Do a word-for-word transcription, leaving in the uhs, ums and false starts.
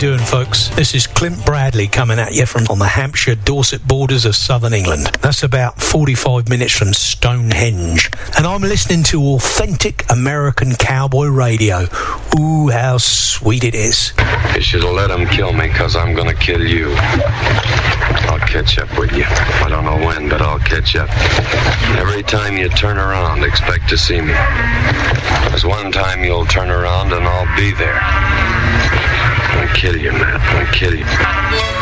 doing, folks? This is Clint Bradley coming at you from on the Hampshire-Dorset borders of southern England. That's about forty-five minutes from Stonehenge. And I'm listening to authentic American cowboy radio. Ooh, how sweet it is. You should have let him kill me, because I'm going to kill you. I'll catch up with you. I don't know when, but I'll catch up. Every time you turn around, expect to see me. There's one time you'll turn around and I'll be there. I'll kill you, man. I'll kill you.